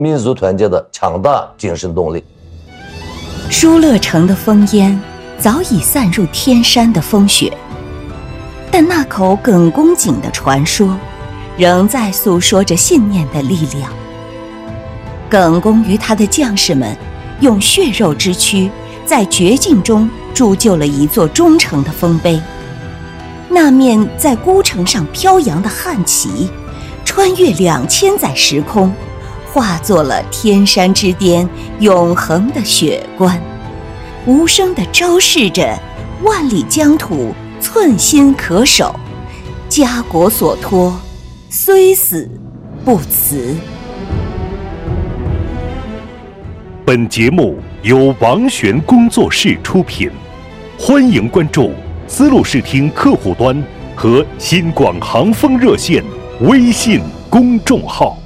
民族团结的强大精神动力。 疏勒城的烽烟早已散入天山的风雪，但那口耿公井的传说仍在诉说着信念的力量。耿公与他的将士们用血肉之躯在绝境中铸就了一座忠诚的丰碑，那面在孤城上飘扬的汉旗穿越2000载时空，化作了天山之巅永恒的雪观，无声地昭示着万里疆土寸心可守，家国所托，虽死不辞。 本节目由王璇工作室出品，欢迎关注丝路视听客户端和新广航风热线微信公众号。